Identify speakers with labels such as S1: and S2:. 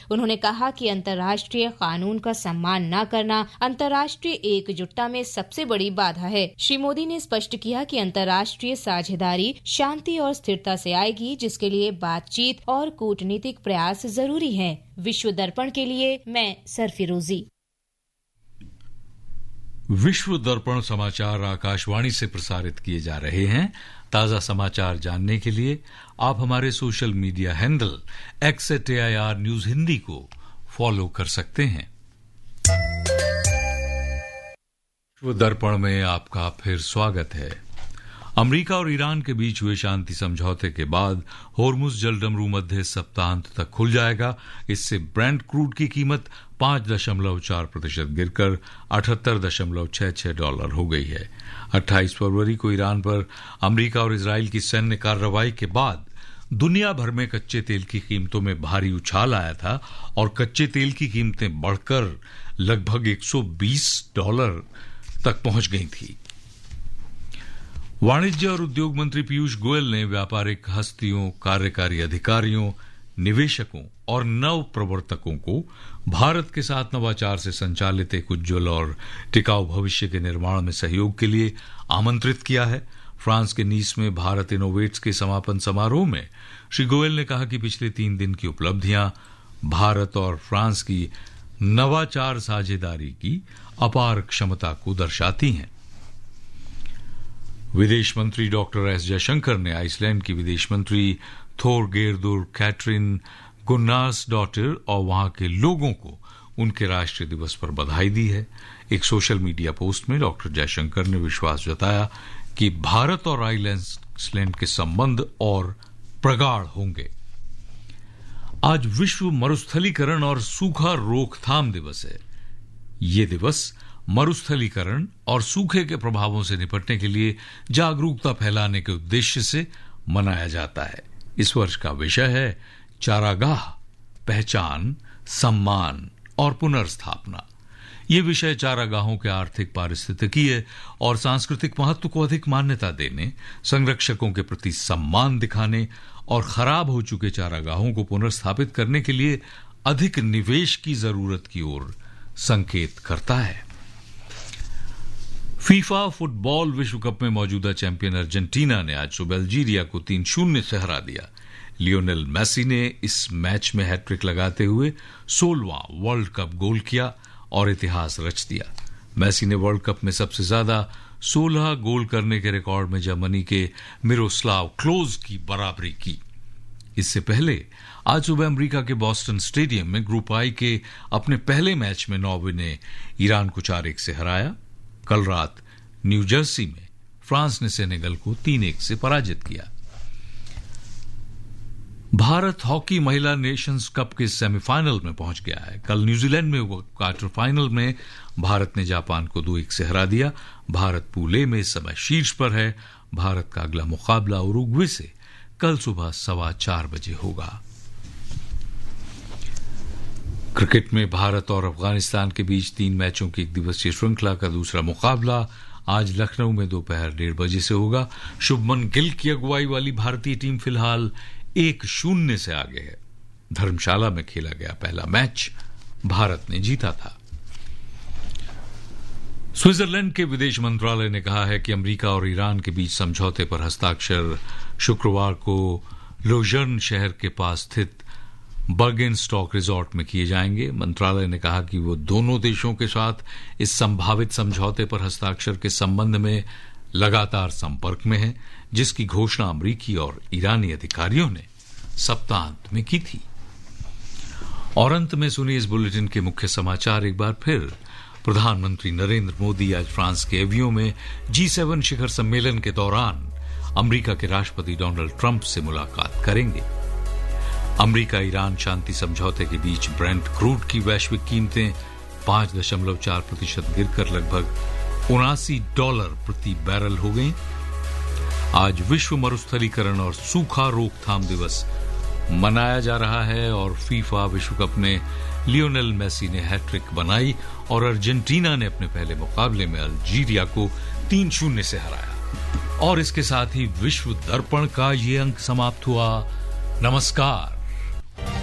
S1: उन्होंने कहा कि अंतर्राष्ट्रीय कानून का सम्मान न करना अंतर्राष्ट्रीय एकजुटता में सबसे बड़ी बाधा है। श्री मोदी ने स्पष्ट किया कि अंतर्राष्ट्रीय साझेदारी शांति और स्थिरता से आएगी, जिसके लिए बातचीत और कूटनीतिक प्रयास जरूरी है। विश्व दर्पण के लिए मैं सरफिरोजी।
S2: विश्व दर्पण समाचार आकाशवाणी से प्रसारित किए जा रहे हैं। ताजा समाचार जानने के लिए आप हमारे social media handle @AIR news Hindi को फॉलो कर सकते हैं। विश्व दर्पण में आपका फिर स्वागत है। अमेरिका और ईरान के बीच हुए शांति समझौते के बाद होर्मुज जलडमरू मध्य सप्ताहांत तक खुल जाएगा। इससे ब्रेंट क्रूड की कीमत 5.4% गिरकर $78.66 हो गई है। 28 फरवरी को ईरान पर अमेरिका और इजराइल की सैन्य कार्रवाई के बाद दुनिया भर में कच्चे तेल की कीमतों में भारी उछाल आया था और कच्चे तेल की कीमतें बढ़कर लगभग $120 तक पहुंच गई थी। वाणिज्य और उद्योग मंत्री पीयूष गोयल ने व्यापारिक हस्तियों, कार्यकारी अधिकारियों, निवेशकों और नव प्रवर्तकों को भारत के साथ नवाचार से संचालित एक उज्ज्वल और टिकाऊ भविष्य के निर्माण में सहयोग के लिए आमंत्रित किया है। फ्रांस के नीस में भारत इनोवेट्स के समापन समारोह में श्री गोयल ने कहा कि पिछले 3 दिन की उपलब्धियां भारत और फ्रांस की नवाचार साझेदारी की अपार क्षमता को दर्शाती हैं। विदेश मंत्री डॉक्टर एस जयशंकर ने आइसलैंड की विदेश मंत्री थोरगेर्दुर कैटरिन गुन्नार्सडॉटर और वहां के लोगों को उनके राष्ट्रीय दिवस पर बधाई दी है। एक सोशल मीडिया पोस्ट में डॉक्टर जयशंकर ने विश्वास जताया कि भारत और आइसलैंड के संबंध और प्रगाढ़ होंगे। आज विश्व मरुस्थलीकरण और सूखा रोकथाम दिवस है। ये दिवस मरुस्थलीकरण और सूखे के प्रभावों से निपटने के लिए जागरूकता फैलाने के उद्देश्य से मनाया जाता है। इस वर्ष का विषय है चारागाह, पहचान, सम्मान और पुनर्स्थापना। ये विषय चारागाहों के आर्थिक, पारिस्थितिकीय और सांस्कृतिक महत्व को अधिक मान्यता देने, संरक्षकों के प्रति सम्मान दिखाने और खराब हो चुके चारागाहों को पुनर्स्थापित करने के लिए अधिक निवेश की जरूरत की ओर संकेत करता है। फीफा फुटबॉल विश्व कप में मौजूदा चैंपियन अर्जेंटीना ने आज सुबह अल्जीरिया को 3-0 से हरा दिया। लियोनेल मेसी ने इस मैच में हैट्रिक लगाते हुए 16वां वर्ल्ड कप गोल किया और इतिहास रच दिया। मेसी ने वर्ल्ड कप में सबसे ज्यादा 16 गोल करने के रिकॉर्ड में जर्मनी के मिरोस्लाव क्लोज की बराबरी की। इससे पहले आज सुबह अमेरिका के बॉस्टन स्टेडियम में ग्रुप आई के अपने पहले मैच में नॉर्वे ने ईरान को 4-1 से हराया। कल रात न्यू जर्सी में फ्रांस ने सेनेगल को 3-1 से पराजित किया। भारत हॉकी महिला नेशंस कप के सेमीफाइनल में पहुंच गया है। कल न्यूजीलैंड में हुआ क्वार्टर फाइनल में भारत ने जापान को 2-1 से हरा दिया। भारत पूल ए में इस समय शीर्ष पर है। भारत का अगला मुकाबला उरुग्वे से कल सुबह 4:15 बजे होगा। क्रिकेट में भारत और अफगानिस्तान के बीच 3 मैचों की 1 दिवसीय श्रृंखला का दूसरा मुकाबला आज लखनऊ में दोपहर 1:30 बजे से होगा। शुभमन गिल की अगुवाई वाली भारतीय टीम फिलहाल 1-0 से आगे है। धर्मशाला में खेला गया पहला मैच भारत ने जीता था। स्विट्जरलैंड के विदेश मंत्रालय ने कहा है कि अमेरिका और ईरान के बीच समझौते पर हस्ताक्षर शुक्रवार को लोजर्न शहर के पास स्थित बर्गेनस्टॉक रिजॉर्ट में किए जाएंगे। मंत्रालय ने कहा कि वो दोनों देशों के साथ इस संभावित समझौते पर हस्ताक्षर के संबंध में लगातार संपर्क में है, जिसकी घोषणा अमेरिकी और ईरानी अधिकारियों ने सप्ताहांत में की थी। और अंत में सुनिए इस बुलेटिन के मुख्य समाचार एक बार फिर। प्रधानमंत्री नरेंद्र मोदी आज फ्रांस के एवियो में G7 शिखर सम्मेलन के दौरान अमेरिका के राष्ट्रपति डोनाल्ड ट्रंप से मुलाकात करेंगे। अमेरिका ईरान शांति समझौते के बीच ब्रेंट क्रूड की वैश्विक कीमतें 5.4% गिरकर लगभग $79 प्रति बैरल हो गई। आज विश्व मरुस्थलीकरण और सूखा रोकथाम दिवस मनाया जा रहा है और फीफा विश्व कप में लियोनेल मेसी ने हैट्रिक बनाई और अर्जेंटीना ने अपने पहले मुकाबले में अल्जीरिया को 3-0 से हराया। और इसके साथ ही विश्व दर्पण का ये अंक समाप्त हुआ। नमस्कार।